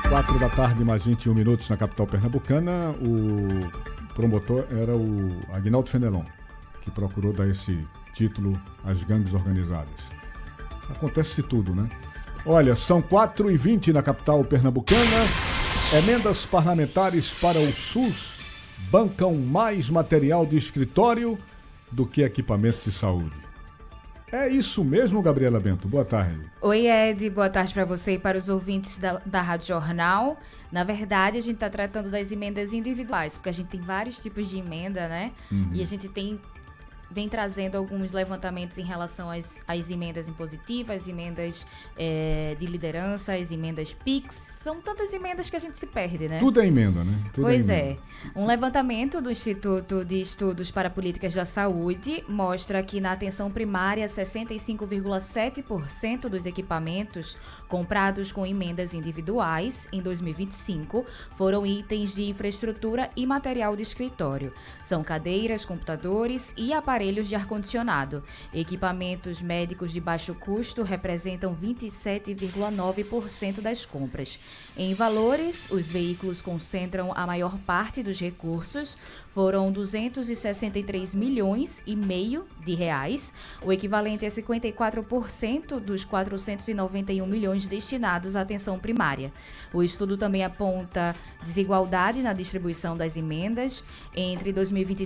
4 da tarde, mais 21 minutos na capital pernambucana. O promotor era o Aguinaldo Fenelon, que procurou dar esse título às gangues organizadas. Acontece tudo, né? Olha, são 4h20 na capital pernambucana. Emendas parlamentares para o SUS bancam mais material de escritório do que equipamentos de saúde. É isso mesmo, Gabriela Bento? Boa tarde. Oi, Ed. Boa tarde para você e para os ouvintes da Rádio Jornal. Na verdade, a gente está tratando das emendas individuais, porque a gente tem vários tipos de emenda, né? E a gente vem trazendo alguns levantamentos em relação às emendas impositivas, emendas de liderança, as emendas PIX. São tantas emendas que a gente se perde, né? Tudo é emenda, né? Pois é. Um levantamento do Instituto de Estudos para Políticas da Saúde mostra que na atenção primária, 65,7% dos equipamentos comprados com emendas individuais em 2025 foram itens de infraestrutura e material de escritório. São cadeiras, computadores e aparelhos de ar-condicionado. Equipamentos médicos de baixo custo representam 27,9% das compras. Em valores, os veículos concentram a maior parte dos recursos, foram 263 milhões e meio de reais, o equivalente a 54% dos 491 milhões destinados à atenção primária. O estudo também aponta desigualdade na distribuição das emendas entre 2023